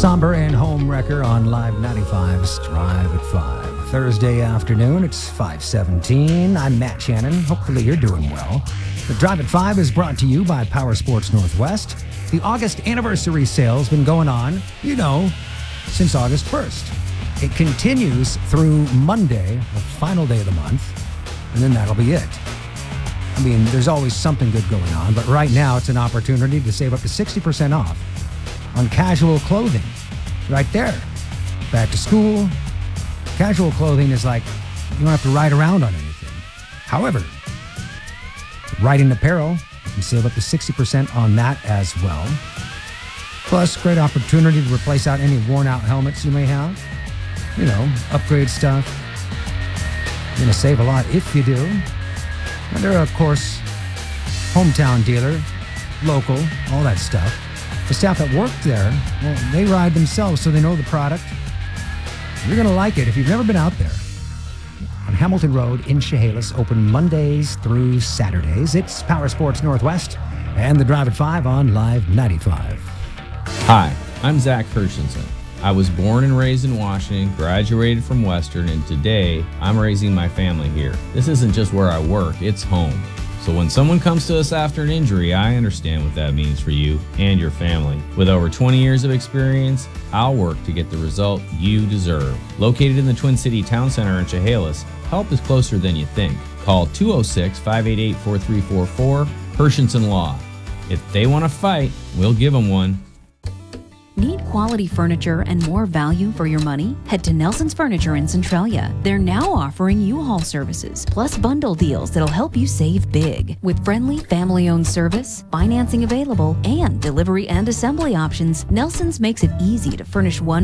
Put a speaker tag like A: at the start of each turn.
A: Somber and Homewrecker on Live 95's Drive at 5. Thursday afternoon, it's 5:17. I'm Matt Shannon. Hopefully you're doing well. The Drive at 5 is brought to you by Power Sports Northwest. The August anniversary sale's been going on, since August 1st. It continues through Monday, the final day of the month, and then that'll be it. I mean, there's always something good going on, but right now it's an opportunity to save up to 60% off on casual clothing. Right there. Back to school. Casual clothing is like, you don't have to ride around on anything. However, riding apparel, you can save up to 60% on that as well. Plus, great opportunity to replace out any worn out helmets you may have. Upgrade stuff. You're going to save a lot if you do. And they're, of course, hometown dealer, local, all that stuff. The staff that work there, well, they ride themselves, so they know the product. You're going to like it if you've never been out there. On Hamilton Road in Chehalis, open Mondays through Saturdays. It's Power Sports Northwest and the Drive at 5 on Live 95.
B: Hi, I'm Zach Hershenson. I was born and raised in Washington, graduated from Western, and today I'm raising my family here. This isn't just where I work, it's home. So when someone comes to us after an injury, I understand what that means for you and your family. With over 20 years of experience, I'll work to get the result you deserve. Located in the Twin City Town Center in Chehalis, help is closer than you think. Call 206-588-4344, Hershenson Law. If they want to fight, we'll give them one.
C: Need quality furniture and more value for your money? Head to Nelson's Furniture in Centralia. They're now offering U-Haul services, plus bundle deals that'll help you save big. With friendly, family-owned service, financing available, and delivery and assembly options, Nelson's makes it easy to furnish one